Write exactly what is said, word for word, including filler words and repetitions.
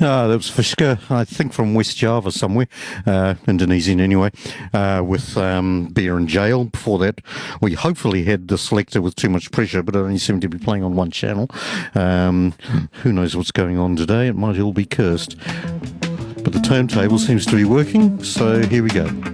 Uh, that was Fishka, I think from West Java somewhere, uh, Indonesian anyway, uh, with um, Bear in Jail. Before that, we hopefully had the selector with Too Much Pressure, but it only seemed to be playing on one channel. Um, who knows what's going on today? It might all be cursed. But the turntable seems to be working, so here we go.